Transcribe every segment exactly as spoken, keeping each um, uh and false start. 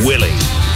Willie.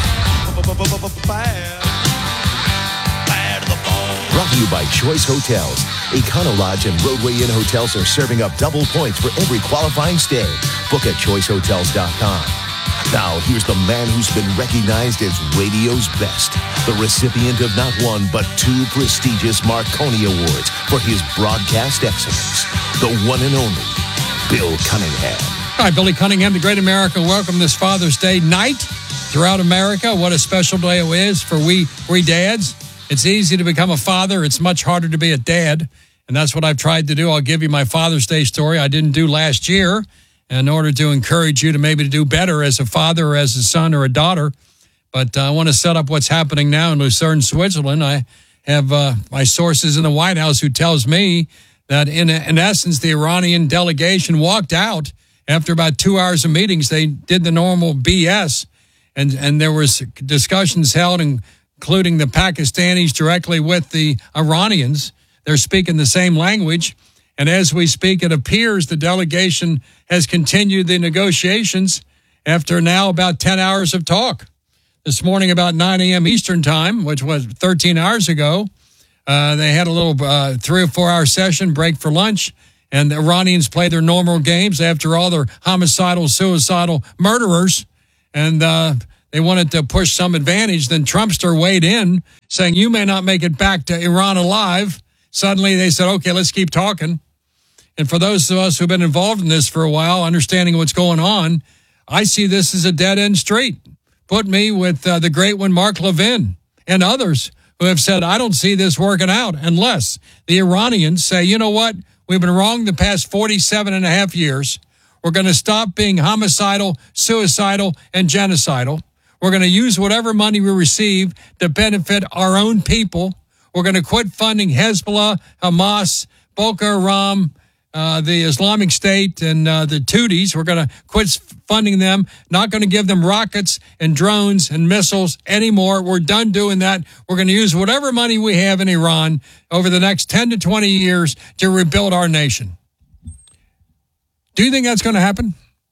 Brought to you by Choice Hotels. Econo Lodge and Roadway Inn Hotels are serving up double points for every qualifying stay. Book at choice hotels dot com. Now, here's the man who's been recognized as radio's best. The recipient of not one, but two prestigious Marconi Awards for his broadcast excellence. The one and only Bill Cunningham. All right, Billy Cunningham, the great America. Welcome this Father's Day night throughout America. What a special day it is for we, we dads. It's easy to become a father. It's much harder to be a dad. And that's what I've tried to do. I'll give you my Father's Day story I didn't do last year in order to encourage you to maybe do better as a father or as a son or a daughter. But uh, I want to set up what's happening now in Lucerne, Switzerland. I have uh, my sources in the White House who tells me that in, in essence, the Iranian delegation walked out after about two hours of meetings. They did the normal B S, and, and there was discussions held, including the Pakistanis directly with the Iranians. They're speaking the same language. And as we speak, it appears the delegation has continued the negotiations after now about ten hours of talk. This morning about nine a.m. Eastern time, which was thirteen hours ago, uh, they had a little uh, three or four hour session, break for lunch, and the Iranians played their normal games. After all, they're homicidal, suicidal murderers, and uh, they wanted to push some advantage. Then Trumpster weighed in, saying, you may not make it back to Iran alive. Suddenly they said, okay, let's keep talking. And for those of us who've been involved in this for a while, understanding what's going on, I see this as a dead-end street. Put me with uh, the great one, Mark Levin, and others who have said, I don't see this working out unless the Iranians say, you know what, we've been wrong the past forty-seven and a half years. We're going to stop being homicidal, suicidal, and genocidal. We're going to use whatever money we receive to benefit our own people. We're going to quit funding Hezbollah, Hamas, Boko Haram, uh, the Islamic State, and uh, the Houthis. We're going to quit funding them, not going to give them rockets and drones and missiles anymore. We're done doing that. We're going to use whatever money we have in Iran over the next ten to twenty years to rebuild our nation. Do you think that's going to happen?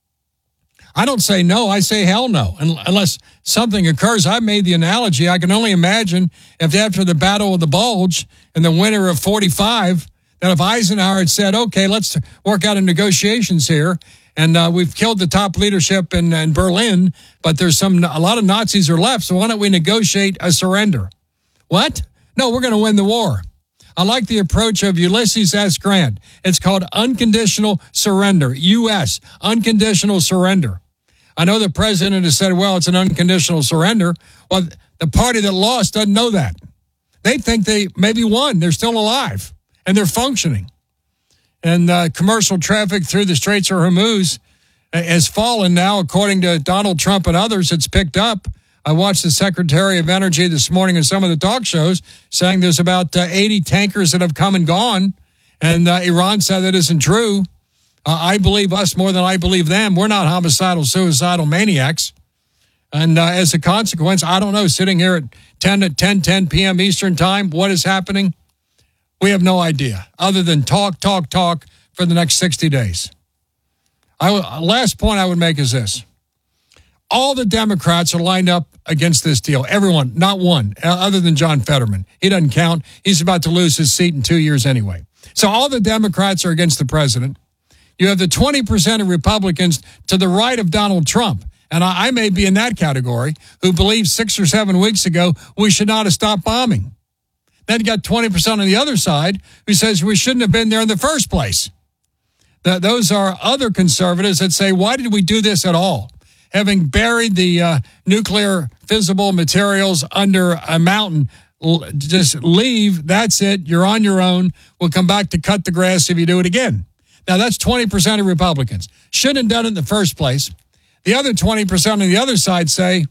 I don't say no. I say hell no, unless something occurs. I made the analogy. I can only imagine if after the Battle of the Bulge in the winter of forty-five, that if Eisenhower had said, okay, let's work out in negotiations here, and uh, we've killed the top leadership in, in Berlin, but there's some a lot of Nazis are left, so why don't we negotiate a surrender? What? No, we're going to win the war. I like the approach of Ulysses S. Grant. It's called unconditional surrender, U S, unconditional surrender. I know the president has said, well, it's an unconditional surrender. Well, the party that lost doesn't know that. They think they maybe won. They're still alive, and they're functioning. And uh, commercial traffic through the Straits of Hormuz has fallen now, according to Donald Trump and others. It's picked up. I watched the Secretary of Energy this morning in some of the talk shows saying there's about uh, eighty tankers that have come and gone, and uh, Iran said that isn't true. Uh, I believe us more than I believe them. We're not homicidal, suicidal maniacs. And uh, as a consequence, I don't know, sitting here at ten at ten, ten p.m. Eastern time, what is happening? We have no idea, other than talk, talk, talk for the next sixty days. I w- last point I would make is this. All the Democrats are lined up against this deal. Everyone, not one, other than John Fetterman. He doesn't count. He's about to lose his seat in two years anyway. So all the Democrats are against the president. You have the twenty percent of Republicans to the right of Donald Trump. And I, I may be in that category, who believed six or seven weeks ago we should not have stopped bombing. Then you got twenty percent on the other side who says we shouldn't have been there in the first place. That those are other conservatives that say, why did we do this at all? Having buried the uh, nuclear fissile materials under a mountain, l- just leave. That's it. You're on your own. We'll come back to cut the grass if you do it again. Now, that's twenty percent of Republicans. Shouldn't have done it in the first place. The other twenty percent on the other side say,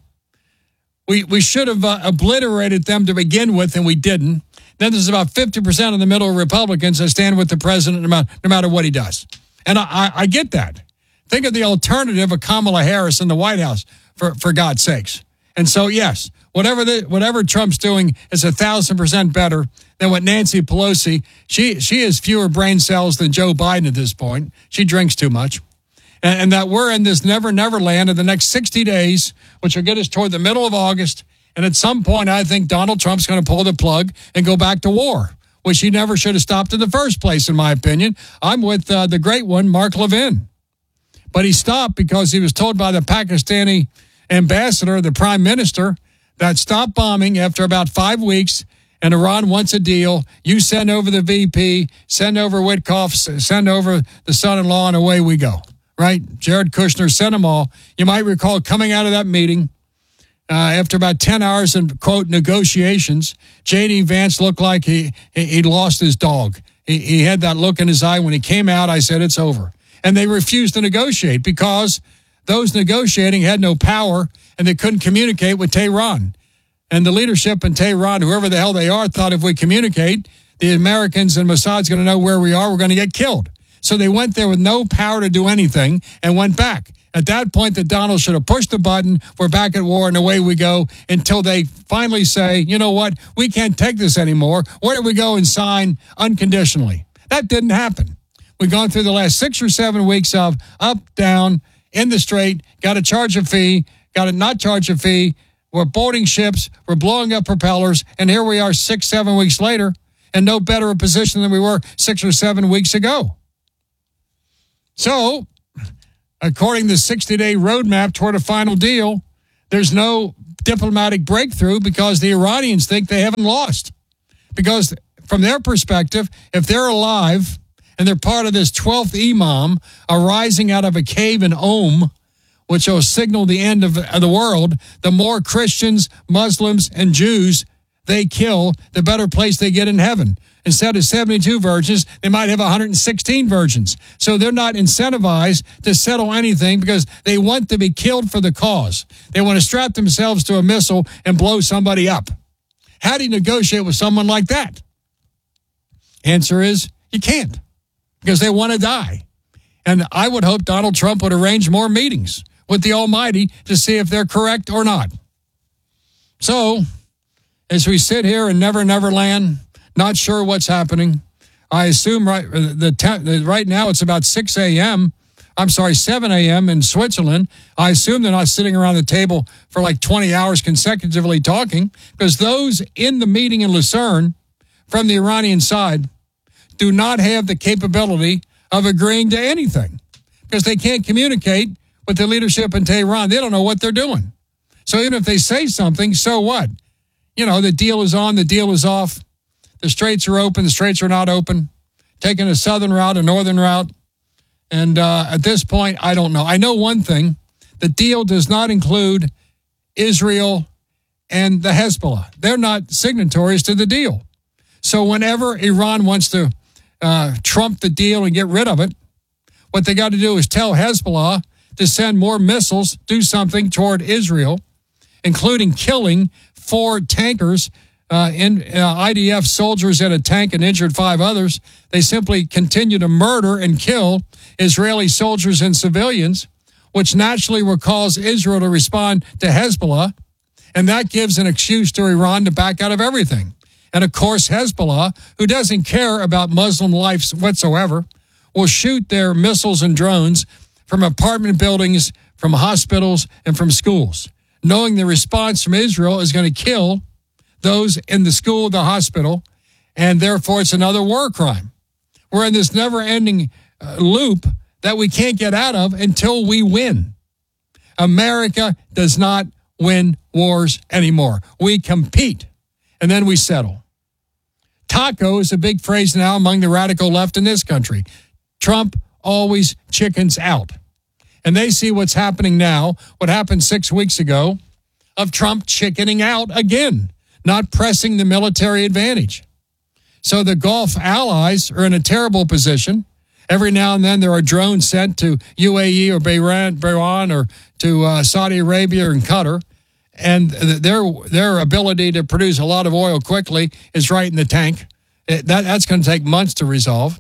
we, we should have uh, obliterated them to begin with, and we didn't. Then there's about fifty percent in the middle of Republicans that stand with the president no matter, no matter what he does. And I, I, I get that. Think of the alternative of Kamala Harris in the White House, for, for God's sakes. And so, yes, whatever the, whatever Trump's doing is a thousand percent better than what Nancy Pelosi, she, she has fewer brain cells than Joe Biden at this point. She drinks too much. and, and that we're in this never, never land in the next sixty days, which will get us toward the middle of August. And at some point, I think Donald Trump's going to pull the plug and go back to war, which he never should have stopped in the first place, in my opinion. I'm with uh, the great one, Mark Levin. But he stopped because he was told by the Pakistani ambassador, the prime minister, that stop bombing after about five weeks, and Iran wants a deal. You send over the V P, send over Witkoff, send over the son-in-law, and away we go. Right? Jared Kushner sent them all. You might recall coming out of that meeting, uh, after about ten hours of, quote, negotiations, J D. Vance looked like he, he he'd lost his dog. He, he had that look in his eye. When he came out, I said, it's over. And they refused to negotiate because those negotiating had no power and they couldn't communicate with Tehran. And the leadership in Tehran, whoever the hell they are, thought if we communicate, the Americans and Mossad's going to know where we are. We're going to get killed. So they went there with no power to do anything and went back. At that point, the Donald should have pushed the button. We're back at war, and away we go until they finally say, you know what, we can't take this anymore. Where do we go and sign unconditionally? That didn't happen. We've gone through the last six or seven weeks of up, down, in the straight, got to charge a fee, got to not charge a fee. We're boarding ships, we're blowing up propellers, and here we are six, seven weeks later, and no better a position than we were six or seven weeks ago. So, according to the sixty-day roadmap toward a final deal, there's no diplomatic breakthrough because the Iranians think they haven't lost. Because from their perspective, if they're alive and they're part of this twelfth imam arising out of a cave in Om, which will signal the end of the world, the more Christians, Muslims, and Jews they kill, the better place they get in heaven. Instead of seventy-two virgins, they might have one hundred sixteen virgins. So they're not incentivized to settle anything because they want to be killed for the cause. They want to strap themselves to a missile and blow somebody up. How do you negotiate with someone like that? Answer is, you can't, because they want to die. And I would hope Donald Trump would arrange more meetings with the Almighty to see if they're correct or not. So, as we sit here in Never Never Land, not sure what's happening. I assume right the, the right now it's about six a.m. I'm sorry, seven a.m. in Switzerland. I assume they're not sitting around the table for like twenty hours consecutively talking, because those in the meeting in Lucerne from the Iranian side do not have the capability of agreeing to anything because they can't communicate with the leadership in Tehran. They don't know what they're doing. So even if they say something, so what? You know, the deal is on, the deal is off. The straits are open, the straits are not open. Taking a southern route, a northern route. And uh, at this point, I don't know. I know one thing. The deal does not include Israel and the Hezbollah. They're not signatories to the deal. So whenever Iran wants to uh, trump the deal and get rid of it, what they got to do is tell Hezbollah to send more missiles, do something toward Israel, including killing four tankers, uh, in uh, I D F soldiers in a tank and injured five others. They simply continue to murder and kill Israeli soldiers and civilians, which naturally will cause Israel to respond to Hezbollah, and that gives an excuse to Iran to back out of everything. And of course, Hezbollah, who doesn't care about Muslim lives whatsoever, will shoot their missiles and drones from apartment buildings, from hospitals, and from schools, knowing the response from Israel is going to kill those in the school, the hospital, and therefore it's another war crime. We're in this never-ending uh, loop that we can't get out of until we win. America does not win wars anymore. We compete, and then we settle. Taco is a big phrase now among the radical left in this country. Trump always chickens out. And they see what's happening now, what happened six weeks ago, of Trump chickening out again, not pressing the military advantage. So the Gulf allies are in a terrible position. Every now and then there are drones sent to U A E or Bahrain, Bahrain or to uh, Saudi Arabia and Qatar, and their their ability to produce a lot of oil quickly is right in the tank. It, that, that's going to take months to resolve.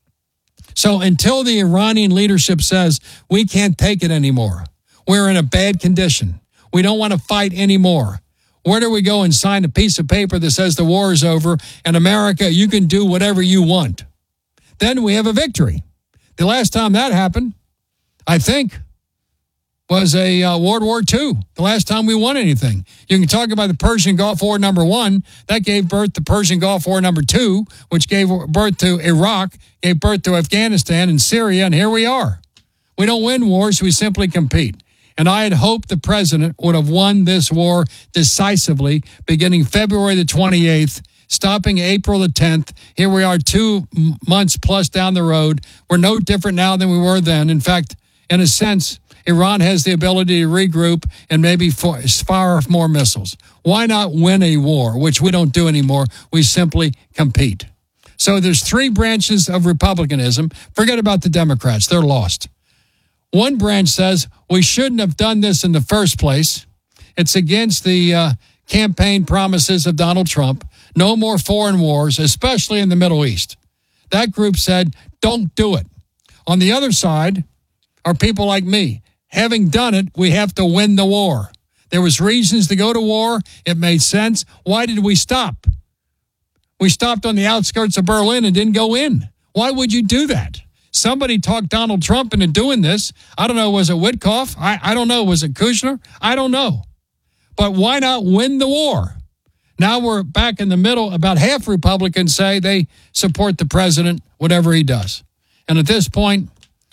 So until the Iranian leadership says, we can't take it anymore, we're in a bad condition, we don't want to fight anymore, where do we go and sign a piece of paper that says the war is over and America, you can do whatever you want? Then we have a victory. The last time that happened, I think, was a uh, World War Two, the last time we won anything. You can talk about the Persian Gulf War number one. That gave birth to Persian Gulf War number two, which gave birth to Iraq, gave birth to Afghanistan and Syria, and here we are. We don't win wars, we simply compete. And I had hoped the president would have won this war decisively beginning February the twenty-eighth, stopping April the tenth. Here we are two months plus down the road. We're no different now than we were then. In fact, in a sense, Iran has the ability to regroup and maybe fire off more missiles. Why not win a war, which we don't do anymore? We simply compete. So there's three branches of republicanism. Forget about the Democrats. They're lost. One branch says we shouldn't have done this in the first place. It's against the uh, campaign promises of Donald Trump. No more foreign wars, especially in the Middle East. That group said, don't do it. On the other side are people like me. Having done it, we have to win the war. There was reasons to go to war. It made sense. Why did we stop? We stopped on the outskirts of Berlin and didn't go in. Why would you do that? Somebody talked Donald Trump into doing this. I don't know. Was it Witkoff? I, I don't know. Was it Kushner? I don't know. But why not win the war? Now we're back in the middle. About half Republicans say they support the president, whatever he does. And at this point,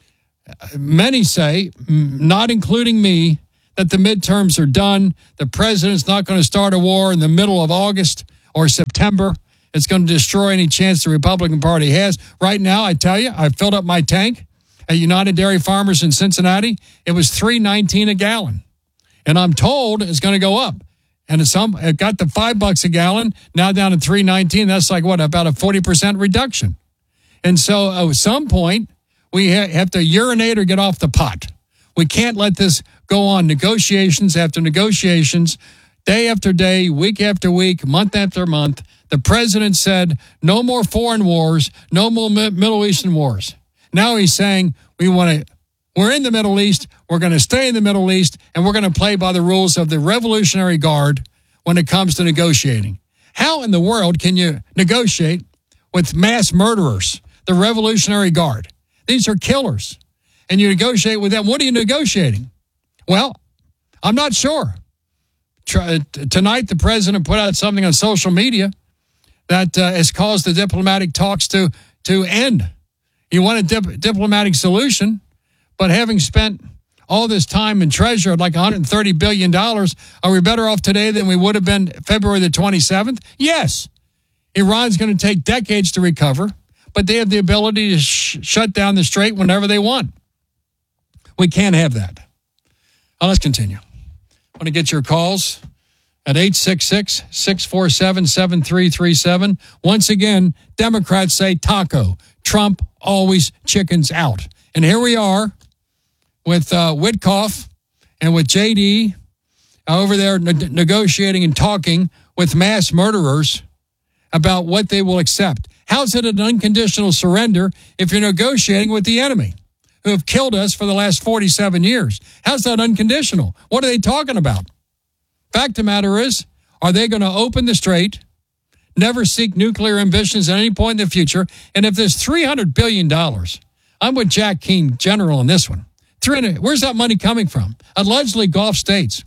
many say, not including me, that the midterms are done. The president's not going to start a war in the middle of August or September. It's going to destroy any chance the Republican Party has. Right now, I tell you, I filled up my tank at United Dairy Farmers in Cincinnati. It was three nineteen a gallon. And I'm told it's going to go up. And it's some, it got to five bucks a gallon, now down to three nineteen. That's like, what, about a forty percent reduction. And so at some point, we ha- have to urinate or get off the pot. We can't let this go on. Negotiations after negotiations, day after day, week after week, month after month. The president said, no more foreign wars, no more Mi- Middle Eastern wars. Now he's saying, we want to, we're in the Middle East, we're going to stay in the Middle East, and we're going to play by the rules of the Revolutionary Guard when it comes to negotiating. How in the world can you negotiate with mass murderers, the Revolutionary Guard? These are killers. And you negotiate with them. What are you negotiating? Well, I'm not sure. Tonight, the president put out something on social media that uh, has caused the diplomatic talks to, to end. You want a dip- diplomatic solution, but having spent all this time and treasure, like one hundred thirty billion dollars, are we better off today than we would have been February the twenty-seventh? Yes. Iran's going to take decades to recover, but they have the ability to sh- shut down the strait whenever they want. We can't have that. Now, let's continue. I want to get your calls at eight six six, six four seven, seven three three seven. Once again, Democrats say taco. Trump always chickens out. And here we are with uh, Witkoff and with J D over there ne- negotiating and talking with mass murderers about what they will accept. How's it an unconditional surrender if you're negotiating with the enemy who have killed us for the last forty-seven years? How's that unconditional? What are they talking about? Fact of the matter is, are they going to open the strait, never seek nuclear ambitions at any point in the future? And if there's three hundred billion dollars, I'm with Jack Keane, General, on this one. three hundred, where's that money coming from? Allegedly Gulf states.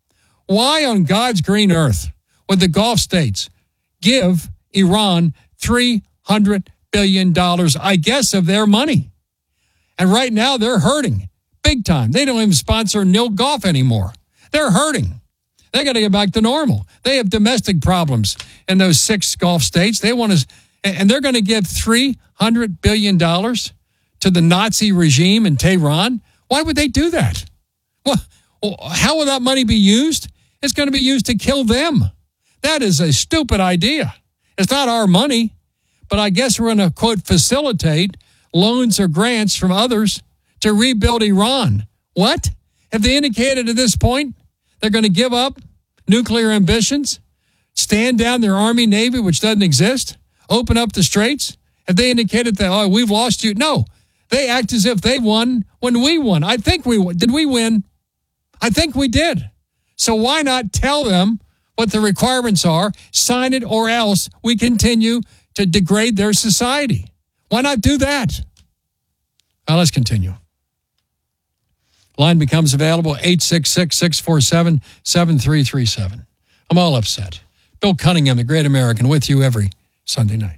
Why on God's green earth would the Gulf states give Iran three hundred billion dollars, I guess, of their money? And right now they're hurting big time. They don't even sponsor N I L Golf anymore. They're hurting. They got to get back to normal. They have domestic problems in those six Gulf states. They want to, and they're going to give three hundred billion dollars to the Nazi regime in Tehran. Why would they do that? Well, how will that money be used? It's going to be used to kill them. That is a stupid idea. It's not our money, but I guess we're going to, quote, facilitate loans or grants from others to rebuild Iran. What? Have they indicated at this point they're going to give up nuclear ambitions, stand down their Army, Navy, which doesn't exist, open up the straits? Have they indicated that, oh, we've lost you? No. They act as if they won when we won. I think we won. Did we win? I think we did. So why not tell them what the requirements are, sign it, or else we continue to degrade their society? Why not do that? Now let's continue. Line becomes available eight six six, six four seven, seven three three seven. I'm all upset. Bill Cunningham, the Great American, with you every Sunday night.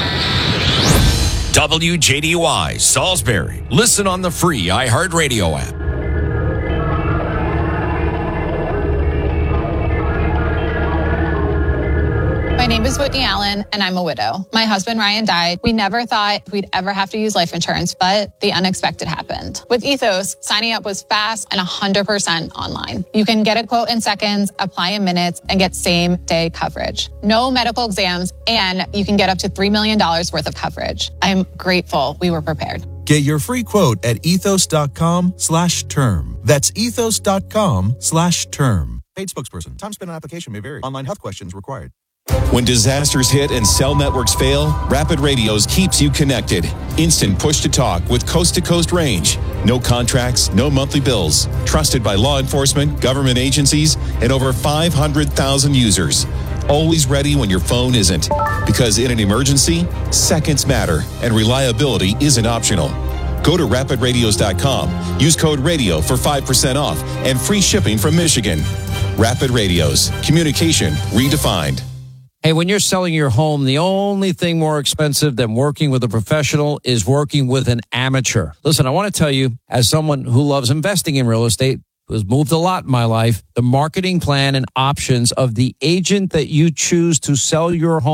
W J D Y, Salisbury. Listen on the free iHeartRadio app. My name is Whitney Allen, and I'm a widow. My husband, Ryan, died. We never thought we'd ever have to use life insurance, but the unexpected happened. With Ethos, signing up was fast and one hundred percent online. You can get a quote in seconds, apply in minutes, and get same-day coverage. No medical exams, and you can get up to three million dollars worth of coverage. I'm grateful we were prepared. Get your free quote at ethos.com slash term. That's ethos.com slash term. Paid spokesperson. Time spent on application may vary. Online health questions required. When disasters hit and cell networks fail, Rapid Radios keeps you connected. Instant push-to-talk with coast-to-coast range. No contracts, no monthly bills. Trusted by law enforcement, government agencies, and over five hundred thousand users. Always ready when your phone isn't. Because in an emergency, seconds matter, and reliability isn't optional. Go to rapid radios dot com. Use code RADIO for five percent off and free shipping from Michigan. Rapid Radios. Communication redefined. Hey, when you're selling your home, the only thing more expensive than working with a professional is working with an amateur. Listen, I want to tell you, as someone who loves investing in real estate, who has moved a lot in my life, the marketing plan and options of the agent that you choose to sell your home